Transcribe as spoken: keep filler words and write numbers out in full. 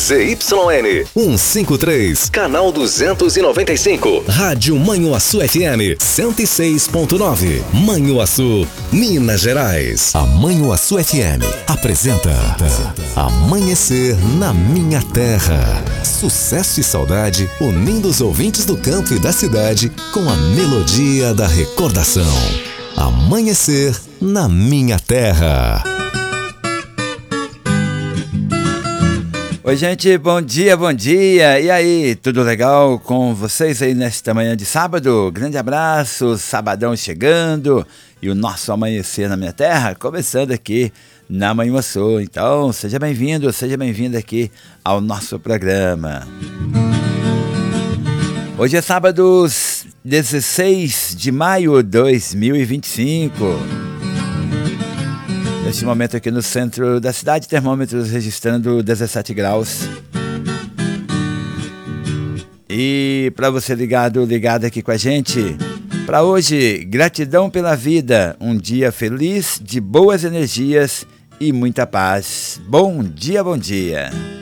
Z Y N cento e cinquenta e três, canal duzentos e noventa e cinco. Rádio Manhuaçu F M cento e seis ponto nove. Manhuaçu, Minas Gerais. A Manhuaçu F M apresenta Amanhecer na Minha Terra. Sucesso e saudade unindo os ouvintes do campo e da cidade com a melodia da recordação. Amanhecer na Minha Terra. Oi, gente, bom dia, bom dia. E aí, tudo legal com vocês aí nesta manhã de sábado? Grande abraço, sabadão chegando e o nosso Amanhecer na Minha Terra começando aqui na Manhuaçu. Então, seja bem-vindo, seja bem-vinda aqui ao nosso programa. Hoje é sábado, dezesseis de maio de dois mil e vinte e cinco. Neste momento aqui no centro da cidade, termômetros registrando dezessete graus. E para você ligado, ligado aqui com a gente, para hoje, gratidão pela vida, um dia feliz, de boas energias e muita paz. Bom dia, bom dia.